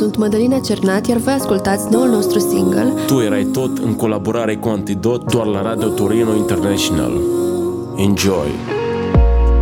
sunt Mădălina Cernat, iar voi ascultați noul nostru single. Tu erai tot în colaborare cu Antidot, doar la Radio Torino International. Enjoy!